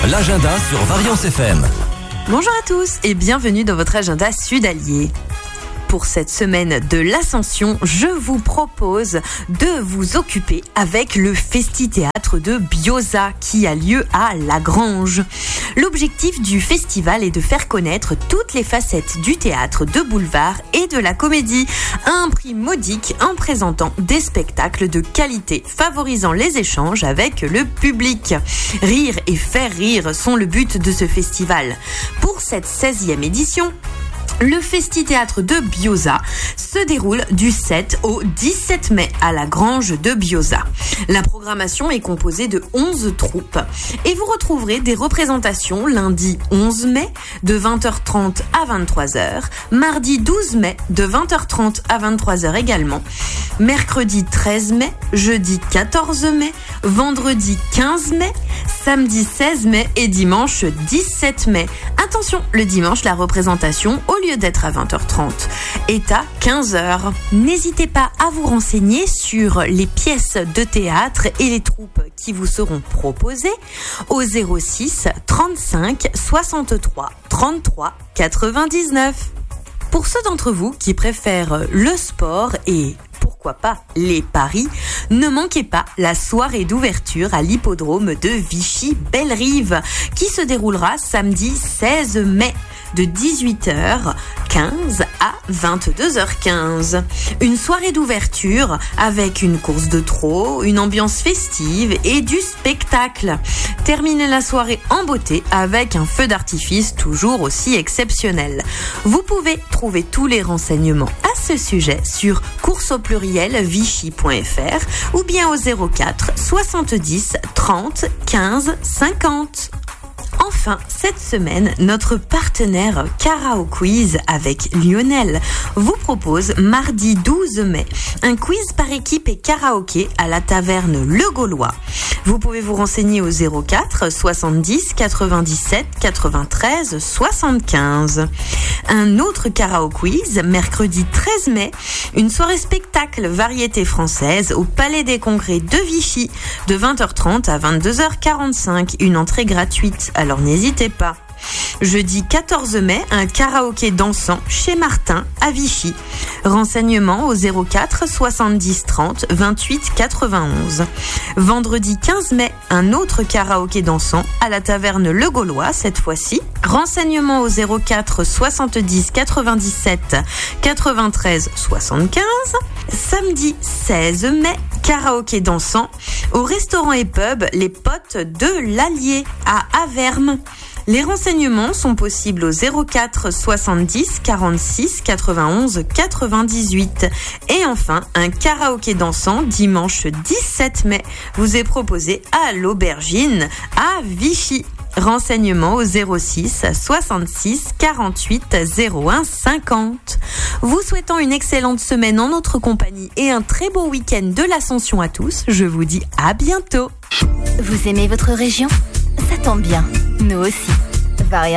l'agenda sur Variance FM. Bonjour à tous et bienvenue dans votre agenda Sud-Allier. Pour cette semaine de l'Ascension, je vous propose de vous occuper avec le Festi-Théâtre de Bioza qui a lieu à La Grange. L'objectif du festival est de faire connaître toutes les facettes du théâtre de boulevard et de la comédie à un prix modique en présentant des spectacles de qualité favorisant les échanges avec le public. Rire et faire rire sont le but de ce festival. Pour cette 16e édition, le Festi-Théâtre de Bioza se déroule du 7 au 17 mai à la Grange de Bioza. La programmation est composée de 11 troupes et vous retrouverez des représentations lundi 11 mai de 20h30 à 23h, mardi 12 mai de 20h30 à 23h également, mercredi 13 mai, jeudi 14 mai, vendredi 15 mai, samedi 16 mai et dimanche 17 mai. Attention, le dimanche, la représentation, au lieu d'être à 20h30, est à 15h. N'hésitez pas à vous renseigner sur les pièces de théâtre et les troupes qui vous seront proposées au 06 35 63 33 99. Pour ceux d'entre vous qui préfèrent le sport et pourquoi pas les paris, ne manquez pas la soirée d'ouverture à l'hippodrome de Vichy-Bellerive qui se déroulera samedi 16 mai de 18h15 à 22h15. Une soirée d'ouverture avec une course de trot, une ambiance festive et du spectacle. Terminez la soirée en beauté avec un feu d'artifice toujours aussi exceptionnel. Vous pouvez trouver tous les renseignements à ce sujet sur course-vichy.fr ou bien au 04 70 30 15 50. Enfin, cette semaine, notre partenaire Karaoke Quiz avec Lionel vous propose mardi 12 mai un quiz par équipe et karaoké à la taverne Le Gaulois. Vous pouvez vous renseigner au 04 70 97 93 75. Un autre Karaoke Quiz, mercredi 13 mai, une soirée spectacle variété française au Palais des Congrès de Vichy de 20h30 à 22h45, une entrée gratuite, alors n'hésitez pas. Jeudi 14 mai, un karaoké dansant chez Martin à Vichy. Renseignements au 04 70 30 28 91. Vendredi 15 mai, un autre karaoké dansant à la taverne Le Gaulois cette fois-ci. Renseignements au 04 70 97 93 75. Samedi 16 mai, karaoké dansant au restaurant et pub Les Potes de l'Allier à Avermes. Les renseignements sont possibles au 04 70 46 91 98. Et enfin, un karaoké dansant dimanche 17 mai vous est proposé à l'Aubergine à Vichy. Renseignements au 06 66 48 01 50. Vous souhaitant une excellente semaine en notre compagnie et un très beau week-end de l'Ascension à tous, je vous dis à bientôt. Vous aimez votre région ? Ça tombe bien, nous aussi. Variance